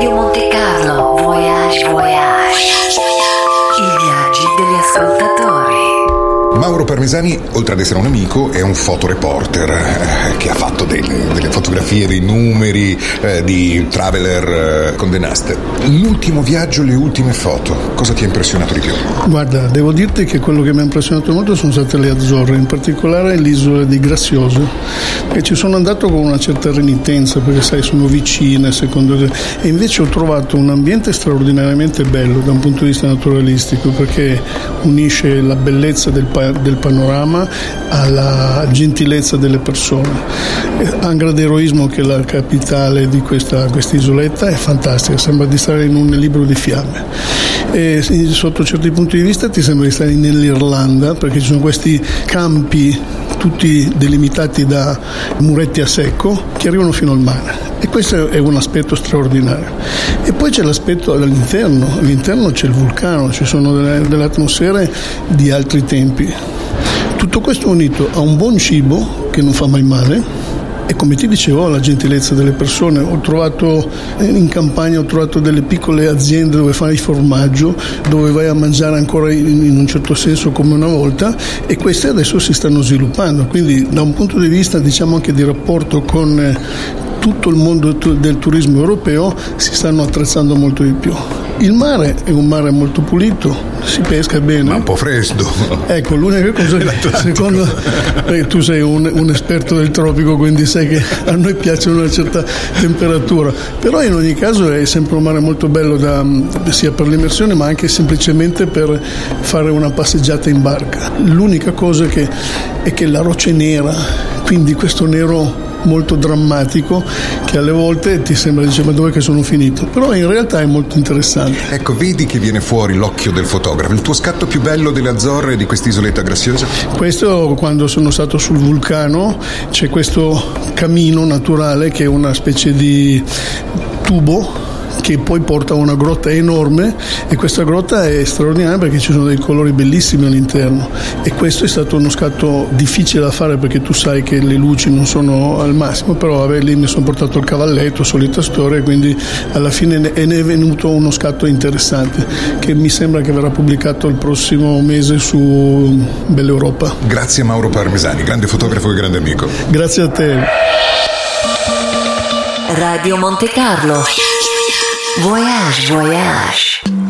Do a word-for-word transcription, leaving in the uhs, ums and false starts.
Radio Monte Carlo, Voyage Voyage. I viaggi degli ascoltatori. Mauro Parmesani, oltre ad essere un amico, è un fotoreporter eh, che ha fatto delle, delle fotografie, dei numeri eh, di Traveler eh, Condé Nast. L'ultimo viaggio, le ultime foto, cosa ti ha impressionato di più? Guarda, devo dirti che quello che mi ha impressionato molto sono state le Azzorre, in particolare l'isola di Grazioso, e ci sono andato con una certa renitenza perché sai sono vicine, secondo te, e invece ho trovato un ambiente straordinariamente bello da un punto di vista naturalistico, perché unisce la bellezza del paese del panorama alla gentilezza delle persone. Angra d'Eroismo, che è la capitale di questa isoletta, è fantastica, sembra di stare in un libro di fiamme, e sotto certi punti di vista ti sembra di stare nell'Irlanda, perché ci sono questi campi tutti delimitati da muretti a secco che arrivano fino al mare, e questo è un aspetto straordinario. E poi c'è l'aspetto all'interno, all'interno c'è il vulcano, ci sono delle, delle atmosfere di altri tempi. Tutto questo unito a un buon cibo che non fa mai male, e come ti dicevo la gentilezza delle persone. Ho trovato in campagna ho trovato delle piccole aziende dove fai formaggio, dove vai a mangiare ancora in, in un certo senso come una volta, e queste adesso si stanno sviluppando, quindi da un punto di vista diciamo anche di rapporto con tutto il mondo del turismo europeo si stanno attrezzando molto di più. Il mare è un mare molto pulito, si pesca bene, ma un po' fresco. Ecco, l'unica cosa che secondo eh, tu sei un, un esperto del tropico, quindi sai che a noi piace una certa temperatura, però in ogni caso è sempre un mare molto bello da, sia per l'immersione ma anche semplicemente per fare una passeggiata in barca. L'unica cosa che è che la roccia è nera, quindi questo nero molto drammatico che alle volte ti sembra, dice, ma dove che sono finito, però in realtà è molto interessante. Ecco, vedi che viene fuori l'occhio del fotografo. Il tuo scatto più bello delle Azzorre, di quest'isoletta graziosa? Questo, quando sono stato sul vulcano, c'è questo camino naturale che è una specie di tubo che poi porta a una grotta enorme, e questa grotta è straordinaria perché ci sono dei colori bellissimi all'interno, e questo è stato uno scatto difficile da fare perché tu sai che le luci non sono al massimo, però vabbè, lì mi sono portato il cavalletto, solita storia, quindi alla fine ne è venuto uno scatto interessante che mi sembra che verrà pubblicato il prossimo mese su Bella Europa. Grazie Mauro Parmesani, grande fotografo e grande amico. Grazie a te. Radio Monte Carlo, Voyage Voyage.